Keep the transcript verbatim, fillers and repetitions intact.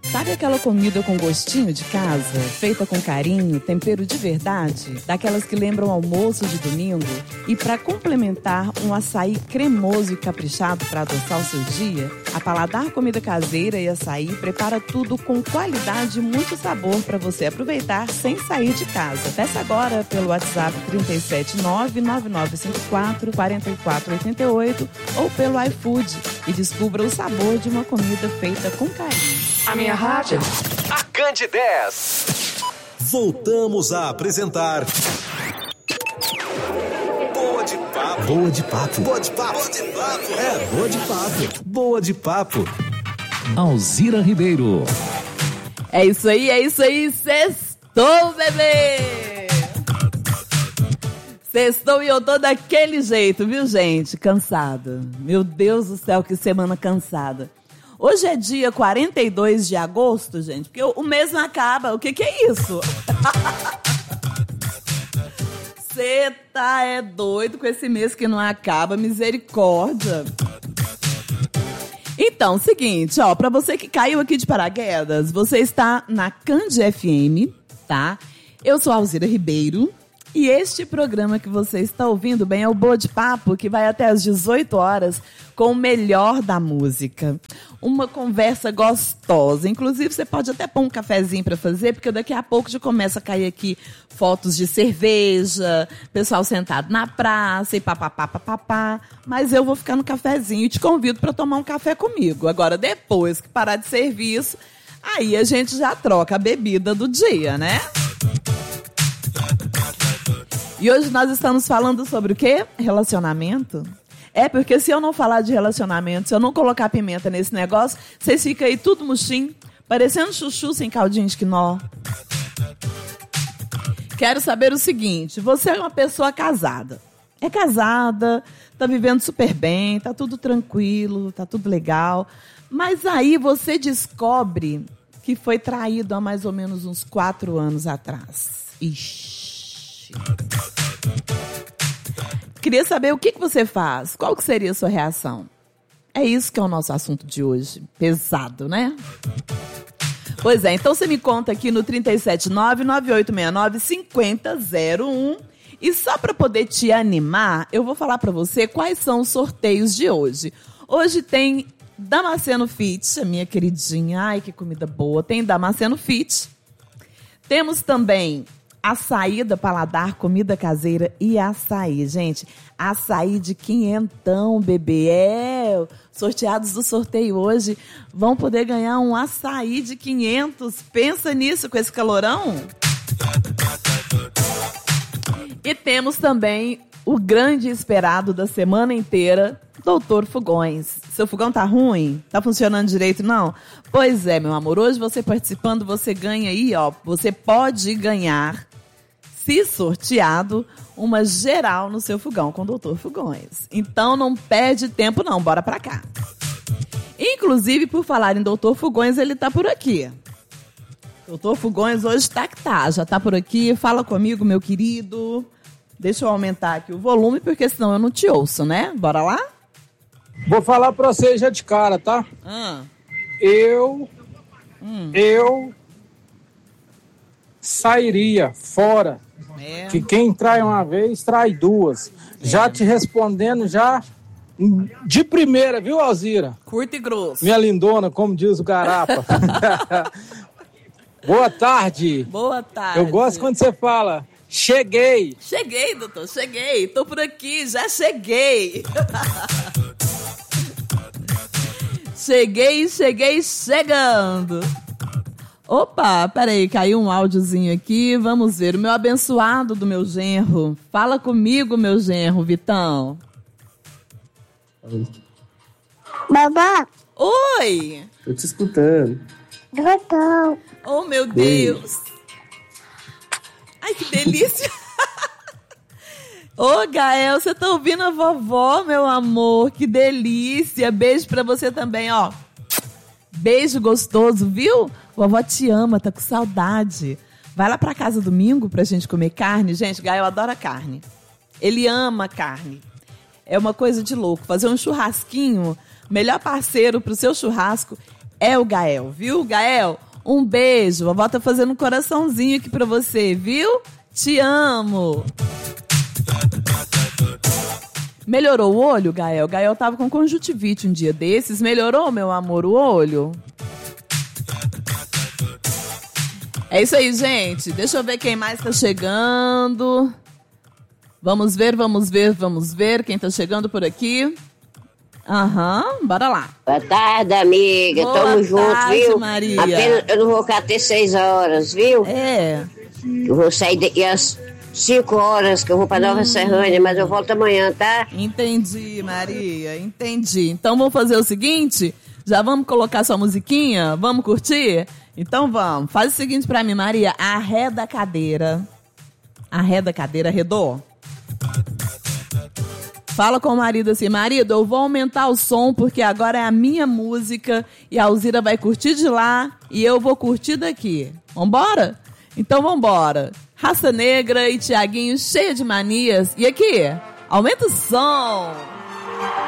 Sabe aquela comida com gostinho de casa? Feita com carinho, tempero de verdade? Daquelas que lembram almoço de domingo? E para complementar, um açaí cremoso e caprichado para adoçar o seu dia? A Paladar Comida Caseira e Açaí prepara tudo com qualidade e muito sabor para você aproveitar sem sair de casa. Peça agora pelo WhatsApp três sete nove, nove nove cinco quatro, quatro quatro oito oito ou pelo iFood e descubra o sabor de uma comida feita com carinho. A minha rádio. A Cande dez. Voltamos a apresentar Boa de Papo. Boa de Papo. Boa de Papo. Boa de Papo. É, Boa de Papo. Boa de Papo. Alzira Ribeiro. É isso aí, é isso aí. Sextou, bebê! Sextou e eu tô daquele jeito, viu, gente? Cansada. Meu Deus do céu, que semana cansada. Hoje é dia quarenta e dois de agosto, gente, porque o mês não acaba. O que que é isso? Você tá é doido com esse mês que não acaba, misericórdia. Então, seguinte, ó, pra você que caiu aqui de paraquedas, você está na Cande F M, tá? Eu sou a Alzira Ribeiro. E este programa que você está ouvindo bem é o Boa de Papo, que vai até às dezoito horas com o melhor da música. Uma conversa gostosa. Inclusive, você pode até pôr um cafezinho para fazer, porque daqui a pouco já começa a cair aqui fotos de cerveja, pessoal sentado na praça e papapá, papapá. Mas eu vou ficar no cafezinho e te convido para tomar um café comigo. Agora, depois que parar de serviço, aí a gente já troca a bebida do dia, né? E hoje nós estamos falando sobre o quê? Relacionamento? É, porque se eu não falar de relacionamento, se eu não colocar pimenta nesse negócio, vocês ficam aí tudo murchinho, parecendo chuchu sem caldinho de quinó. Quero saber o seguinte, você é uma pessoa casada. É casada, tá vivendo super bem, tá tudo tranquilo, tá tudo legal. Mas aí você descobre que foi traído há mais ou menos uns quatro anos atrás. Ixi. Queria saber o que, que você faz. Qual que seria a sua reação? É isso que é o nosso assunto de hoje. Pesado, né? Pois é, então você me conta aqui no três sete nove, nove oito seis nove, cinco zero zero um. E só para poder te animar, eu vou falar para você quais são os sorteios de hoje. Hoje tem Damasceno Fit, a minha queridinha. Ai, que comida boa. Tem Damasceno Fit. Temos também açaí da Paladar, comida caseira e açaí. Gente, açaí de quinhentão, bebê. É, sorteados do sorteio hoje vão poder ganhar um açaí de quinhentos. Pensa nisso com esse calorão. E temos também o grande esperado da semana inteira, Doutor Fogões. Seu fogão tá ruim? Tá funcionando direito, não? Pois é, meu amor. Hoje você participando, você ganha aí, ó. Você pode ganhar, se sorteado, uma geral no seu fogão com o Doutor Fogões. Então não perde tempo não, bora pra cá. Inclusive, por falar em Doutor Fogões, ele tá por aqui. Doutor Fogões hoje tá que tá, já tá por aqui. Fala comigo, meu querido. Deixa eu aumentar aqui o volume, porque senão eu não te ouço, né? Bora lá? Vou falar pra você já de cara, tá? Ah. Eu... Hum. Eu... sairia fora. É. Que quem trai uma vez, trai duas. É. Já te respondendo, já de primeira, viu, Alzira? Curto e grosso. Minha lindona, como diz o Garapa. Boa tarde. Boa tarde. Eu gosto quando você fala, cheguei. Cheguei, doutor, cheguei. Tô por aqui, já cheguei. Cheguei, cheguei, chegando. Opa, peraí, caiu um áudiozinho aqui, vamos ver. O meu abençoado do meu genro. Fala comigo, meu genro, Vitão. Babá. Oi. Tô te escutando. Doutor. Oh, meu Deus. Ai, que delícia. Ô, Gael, você tá ouvindo a vovó, meu amor? Que delícia. Beijo pra você também, ó. Beijo gostoso, viu? Vovó te ama, tá com saudade. Vai lá pra casa domingo pra gente comer carne. Gente, Gael adora carne. Ele ama carne. É uma coisa de louco. Fazer um churrasquinho, melhor parceiro pro seu churrasco é o Gael, viu? Gael, um beijo. Vovó tá fazendo um coraçãozinho aqui pra você, viu? Te amo. Melhorou o olho, Gael? Gael tava com conjuntivite um dia desses. Melhorou, meu amor, o olho? É isso aí, gente. Deixa eu ver quem mais tá chegando. Vamos ver, vamos ver, vamos ver quem tá chegando por aqui. Aham, uhum, bora lá. Boa tarde, amiga. Boa Tamo junto, tarde, viu? Maria. Apenas eu não vou ficar até seis horas, viu? É. Eu vou sair daqui às cinco horas, que eu vou pra Nova hum. Serrânia, mas eu volto amanhã, tá? Entendi, Maria, entendi. Então vamos fazer o seguinte, já vamos colocar sua musiquinha? Vamos curtir? Então vamos. Faz o seguinte pra mim, Maria, arreda a cadeira. Arreda a cadeira, arredou? Fala com o marido assim, marido, eu vou aumentar o som porque agora é a minha música e a Alzira vai curtir de lá e eu vou curtir daqui. Vambora? Então vambora. Raça Negra e Tiaguinho cheio de manias. E aqui, aumenta o som.